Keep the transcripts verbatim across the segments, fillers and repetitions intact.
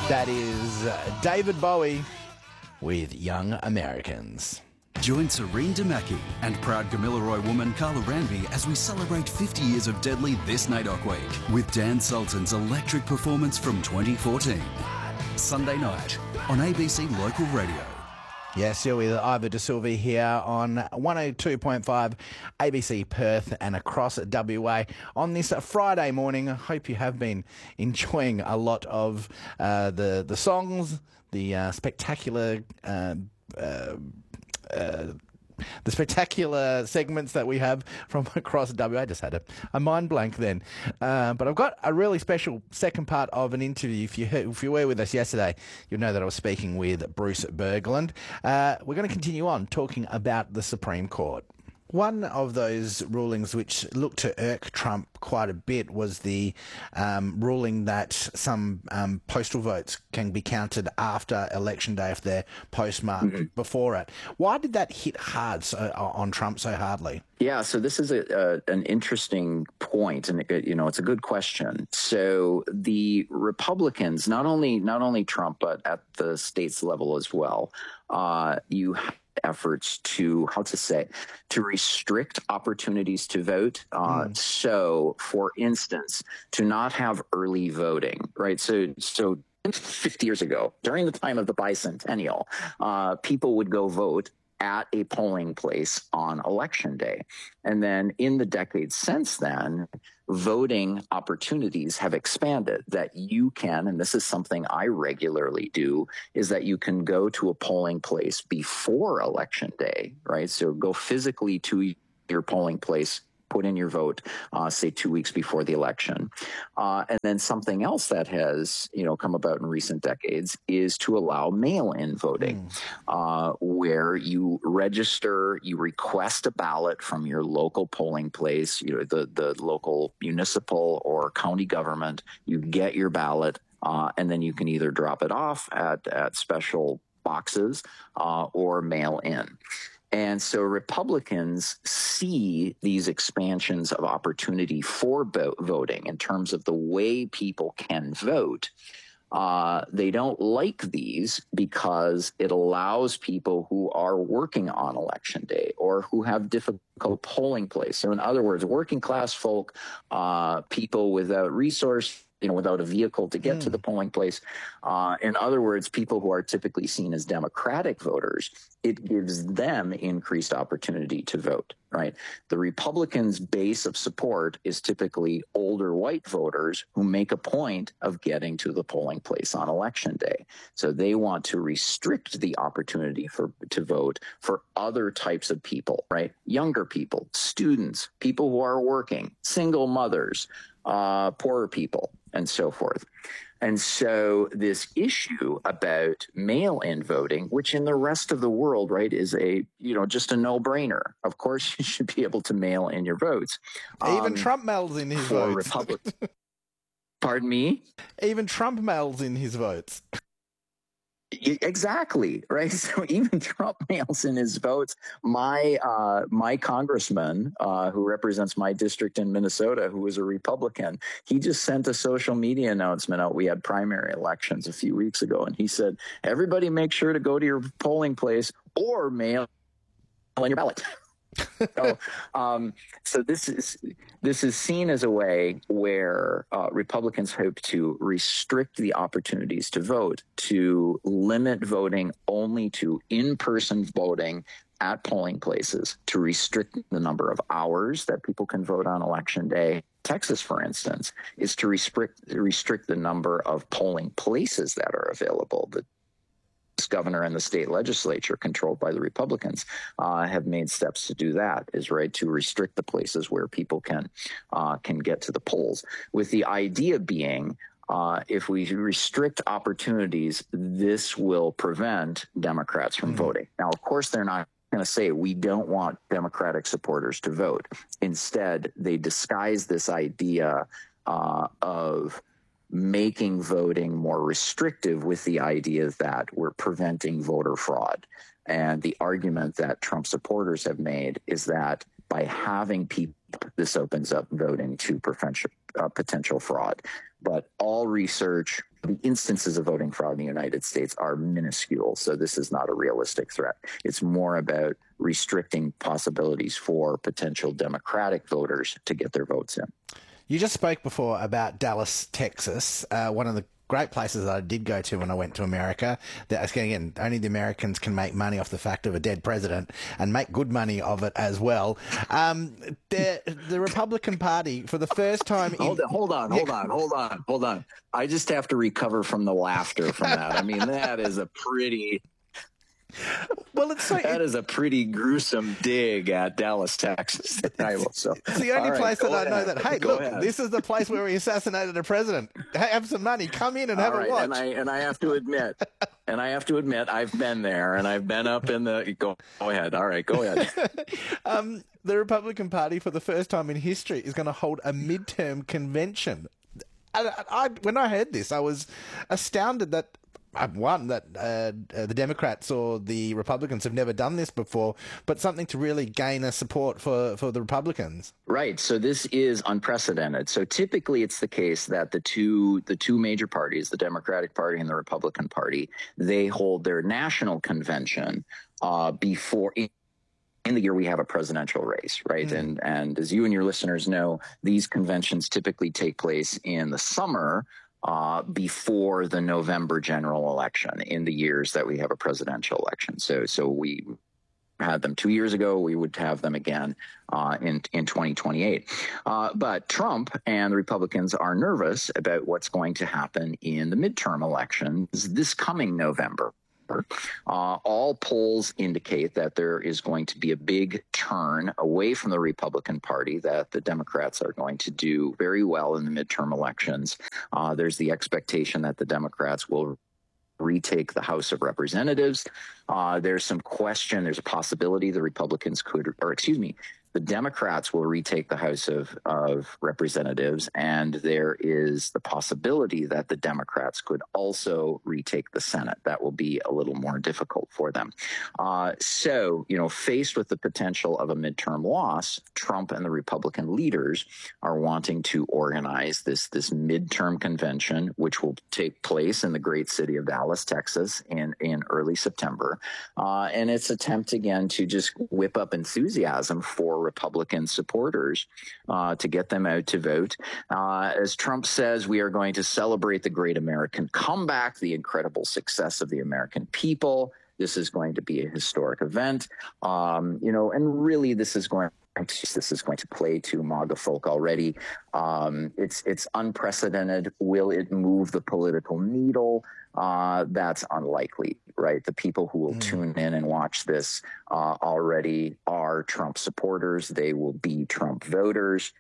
That is uh, David Bowie with Young Americans. Join Serene Damaki and proud Gamilaroi woman Carla Ranby as we celebrate fifty years of Deadly this N A I D O C Week with Dan Sultan's electric performance from twenty fourteen. Sunday night on A B C Local Radio. Yes, you're with Ivor De Silva here on one oh two point five A B C Perth and across W A on this Friday morning. I hope you have been enjoying a lot of uh, the the songs, the uh, spectacular uh, uh, uh, the spectacular segments that we have from across W A. I just had a, a mind blank then. Uh, but I've got a really special second part of an interview. If you heard, if you were with us yesterday, you'll know that I was speaking with Bruce Berglund. Uh, we're going to continue on talking about the Supreme Court. One of those rulings which looked to irk Trump quite a bit was the um, ruling that some um, postal votes can be counted after Election Day if they're postmarked mm-hmm. before it. Why did that hit hard so, on Trump so hardly? Yeah, so this is a, a, an interesting point, and it, you know, it's a good question. So the Republicans, not only not only Trump, but at the states level as well, uh, you have efforts to, how to say, to restrict opportunities to vote. Uh, mm. So, for instance, to not have early voting, right? So, so fifty years ago, during the time of the bicentennial, uh, people would go vote at a polling place on Election Day. And then in the decades since then, voting opportunities have expanded that you can, and this is something I regularly do, is that you can go to a polling place before Election Day, right? So go physically to your polling place, put in your vote, uh, say two weeks before the election. Uh, and then something else that has, you know, come about in recent decades is to allow mail-in voting, mm. uh, where you register, you request a ballot from your local polling place, you know, the, the local municipal or county government, you get your ballot, uh, and then you can either drop it off at, at special boxes uh, or mail in. And so Republicans see these expansions of opportunity for bo- voting in terms of the way people can vote. Uh, they don't like these because it allows people who are working on Election Day or who have difficult polling place. So in other words, working class folk, uh, people without resource, you know, without a vehicle to get mm. to the polling place. Uh, in other words, people who are typically seen as Democratic voters, it gives them increased opportunity to vote, right? The Republicans' base of support is typically older white voters who make a point of getting to the polling place on Election Day. So they want to restrict the opportunity for to vote for other types of people, right? Younger people, students, people who are working, single mothers, uh, poorer people, and so forth. And so this issue about mail-in voting, which in the rest of the world, right, is a, you know, just a no-brainer. Of course, you should be able to mail in your votes. Even um, Trump mails in his for votes. Republic- Pardon me? Even Trump mails in his votes. Exactly, right? So even Trump mails in his votes. My uh, my congressman, uh, who represents my district in Minnesota, who is a Republican, he just sent a social media announcement out. We had primary elections a few weeks ago, and he said, everybody make sure to go to your polling place or mail in your ballot. so, um, so this is this is seen as a way where uh, Republicans hope to restrict the opportunities to vote, to limit voting only to in-person voting at polling places, to restrict the number of hours that people can vote on Election Day. Texas, for instance, is to restrict restrict the number of polling places that are available. The governor and the state legislature, controlled by the Republicans, uh, have made steps to do that, is right to restrict the places where people can uh, can get to the polls, with the idea being uh, if we restrict opportunities, this will prevent Democrats from mm. voting. Now, of course, they're not going to say we don't want Democratic supporters to vote. Instead, they disguise this idea uh, of making voting more restrictive with the idea that we're preventing voter fraud. And the argument that Trump supporters have made is that by having people, this opens up voting to potential, uh, potential fraud. but all research, the instances of voting fraud in the United States are minuscule. So this is not a realistic threat. It's more about restricting possibilities for potential Democratic voters to get their votes in. You just spoke before about Dallas, Texas, uh, one of the great places that I did go to when I went to America. That, again, only the Americans can make money off the fact of a dead president and make good money of it as well. Um, the, the Republican Party, for the first time... hold, in, on, hold on, hold on, hold on, hold on. I just have to recover from the laughter from that. I mean, that is a pretty... Well, it's so, that is a pretty gruesome dig at Dallas, Texas. So, it's the only right, place that I ahead. know that, hey, go look, ahead. this is the place where we assassanated a president. Have some money. Come in and have All right, a watch. And I, and I have to admit, and I have to admit, I've been there, and I've been up in the... Go, go ahead. All right, go ahead. um, the Republican Party, for the first time in history, is going to hold a midterm convention. I, I, when I heard this, I was astounded that... One, that uh, the Democrats or the Republicans have never done this before, but something to really gain a support for, for the Republicans. Right. So this is unprecedented. So typically it's the case that the two the two major parties, the Democratic Party and the Republican Party, they hold their national convention uh, before... In the year we have a presidential race, right? Mm. And and as you and your listeners know, these conventions typically take place in the summer uh, before the November general election in the years that we have a presidential election. So so we had them two years ago. We would have them again uh, in in twenty twenty-eight. Uh, but Trump and the Republicans are nervous about what's going to happen in the midterm elections this coming November. Uh, all polls indicate that there is going to be a big turn away from the Republican Party, that the Democrats are going to do very well in the midterm elections. Uh, there's the expectation that the Democrats will retake the House of Representatives. Uh, there's some question, there's a possibility the Republicans could, or excuse me, the Democrats will retake the House of, of Representatives, and there is the possibility that the Democrats could also retake the Senate. That will be a little more difficult for them. Uh, so, you know, faced with the potential of a midterm loss, Trump and the Republican leaders are wanting to organize this, this midterm convention, which will take place in the great city of Dallas, Texas, in, in early September. Uh, and it's an attempt, again, to just whip up enthusiasm for Republican supporters uh, to get them out to vote. Uh, as Trump says, we are going to celebrate the great American comeback, the incredible success of the American people. This is going to be a historic event. Um, you know, and really this is going This is going to play to MAGA folk already. Um, it's it's unprecedented. Will it move the political needle? Uh, that's unlikely, right? The people who will mm. tune in and watch this uh, already are Trump supporters. They will be Trump voters.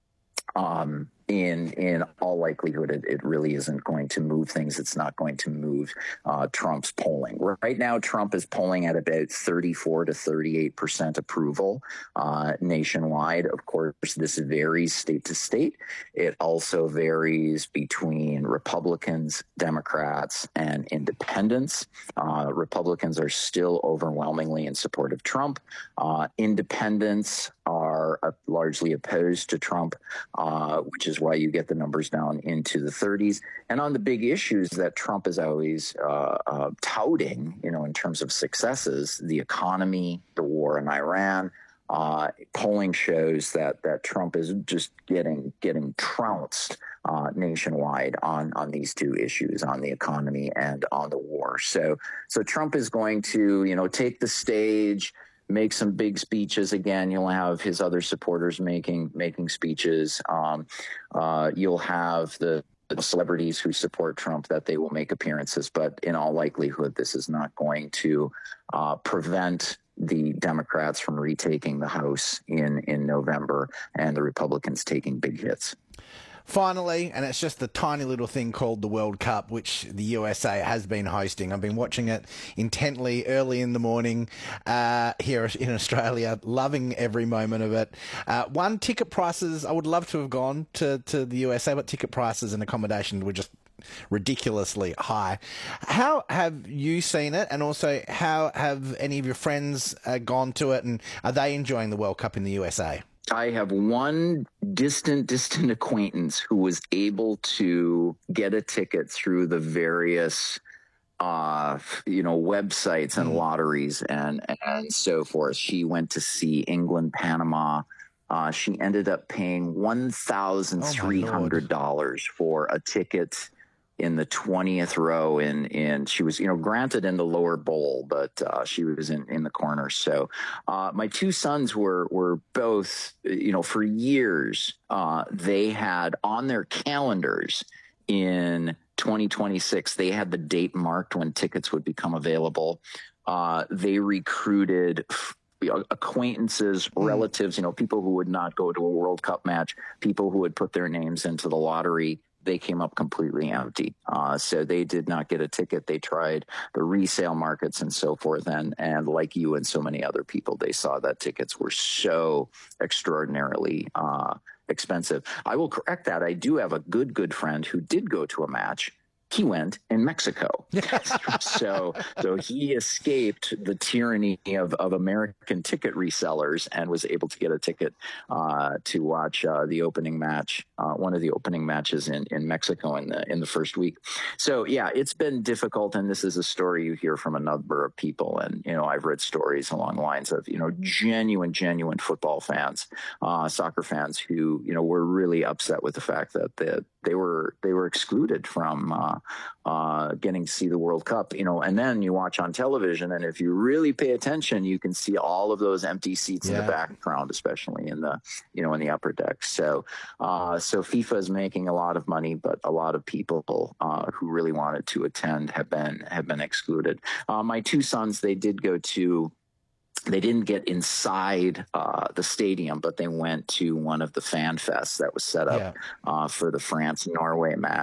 Um, in in all likelihood, it, it really isn't going to move things. It's not going to move uh, Trump's polling. Right now, Trump is polling at about thirty-four to thirty-eight percent approval uh, nationwide. Of course, this varies state to state. It also varies between Republicans, Democrats, and independents. Uh, Republicans are still overwhelmingly in support of Trump. Uh, independents are uh, largely opposed to Trump, uh, which is why you get the numbers down into the thirties. And on the big issues that Trump is always uh, uh, touting, you know, in terms of successes, the economy, the war in Iran, uh, polling shows that that Trump is just getting getting trounced uh, nationwide on on these two issues, on the economy and on the war. So so Trump is going to, you know, take the stage, make some big speeches. Again, you'll have his other supporters making making speeches. Um, uh, you'll have the, the celebrities who support Trump that they will make appearances. But in all likelihood, this is not going to uh, prevent the Democrats from retaking the House in, in November and the Republicans taking big hits. Finally, and it's just a tiny little thing called the World Cup, which the U S A has been hosting. I've been watching it intently early in the morning uh, here in Australia, loving every moment of it. Uh, one, ticket prices, I would love to have gone to, to the U S A, but ticket prices and accommodation were just ridiculously high. How have you seen it? And also, how have any of your friends uh, gone to it? And are they enjoying the World Cup in the U S A? I have one distant, distant acquaintance who was able to get a ticket through the various, uh, you know, websites and lotteries and and so forth. She went to see England, Panama. Uh, she ended up paying one thousand three hundred dollars Oh for a ticket in the twentieth row in, in she was, you know, granted in the lower bowl, but uh, she was in, in the corner. So uh, my two sons were, were both, you know, for years, uh, they had on their calendars in twenty twenty-six, they had the date marked when tickets would become available. Uh, they recruited acquaintances, relatives, you know, people who would not go to a World Cup match, people who would put their names into the lottery. They came up completely empty. Uh, so they did not get a ticket. They tried the resale markets and so forth. And, and like you and so many other people, they saw that tickets were so extraordinarily uh, expensive. I will correct that. I do have a good, good friend who did go to a match. He went in Mexico. so so he escaped the tyranny of, of American ticket resellers and was able to get a ticket uh, to watch uh, the opening match, uh, one of the opening matches in, in Mexico in the in the first week. So, yeah, it's been difficult. And this is a story you hear from a number of people. And, you know, I've read stories along the lines of, you know, genuine, genuine football fans, uh, soccer fans who, you know, were really upset with the fact that the, they were they were excluded from uh, uh, getting to see the World Cup, you know, and then you watch on television, and if you really pay attention, you can see all of those empty seats yeah. in the background, especially in the, you know, in the upper decks. So, uh, so FIFA is making a lot of money, but a lot of people uh, who really wanted to attend have been have been excluded. Uh, my two sons, they did go to. They didn't get inside uh, the stadium, but they went to one of the fan fests that was set up yeah. uh, for the France-Norway match.